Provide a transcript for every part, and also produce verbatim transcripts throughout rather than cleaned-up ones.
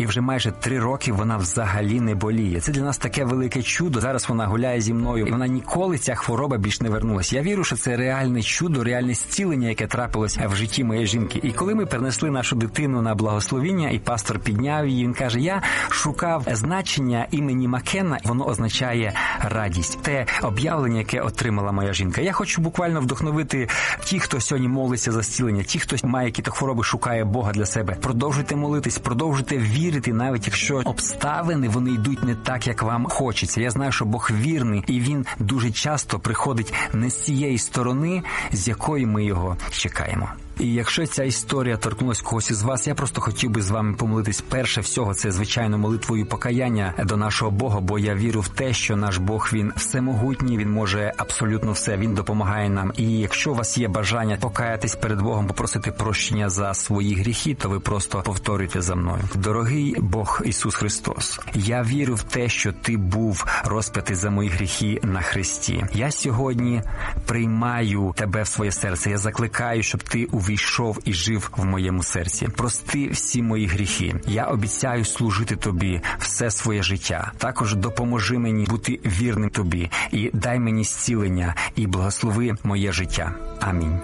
і вже майже три роки вона взагалі не боліє. Це для нас таке велике чудо. Зараз вона гуляє зі мною, і вона ніколи, ця хвороба, більш не вернулася. Я вірю, що це реальне чудо, реальне зцілення, яке трапилося в житті моєї жінки. І коли ми перенесли нашу дитину на благословіння, і пастор підняв її, він каже, я шукав значення імені Маккена, воно означає радість. Те об'явлення, яке отримала моя жінка. Я хочу буквально вдохновити ті, хто сьогодні молиться за зцілення, ті, хто має якісь хвороби, шукає Бога для себе. Продовжуйте молитись, продовжуйте вірити, навіть якщо обставини, вони йдуть не так, як вам хочеться. Я знаю, що Бог вірний, і Він дуже часто приходить не з цієї сторони, з якої ми його чекаємо. І якщо ця історія торкнулась когось із вас, я просто хотів би з вами помолитись. Перше всього, це, звичайно, молитвою покаяння до нашого Бога, бо я вірю в те, що наш Бог, Він всемогутній, Він може абсолютно все, Він допомагає нам. І якщо у вас є бажання покаятись перед Богом, попросити прощення за свої гріхи, то ви просто повторюйте за мною. Дорогий Бог Ісус Христос, я вірю в те, що Ти був розп'ятий за мої гріхи на хресті. Я сьогодні приймаю Тебе в своє серце. Я закликаю, щоб Ти увійшов і жив в моєму серці. Прости всі мої гріхи. Я обіцяю служити Тобі все своє життя. Також допоможи мені бути вірним Тобі і дай мені зцілення і благослови моє життя. Амінь.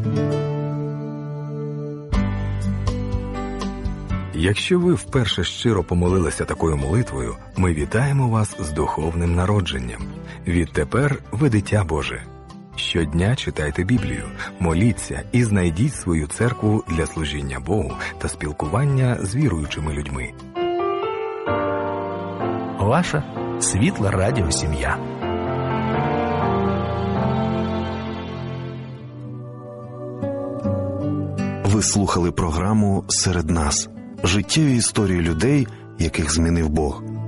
Якщо ви вперше щиро помолилися такою молитвою, ми вітаємо вас з духовним народженням. Відтепер ви дитя Боже. Щодня читайте Біблію, моліться і знайдіть свою церкву для служіння Богу та спілкування з віруючими людьми. Ваша світла радіосім'я. Ви слухали програму «Серед нас» – життєві історії людей, яких змінив Бог.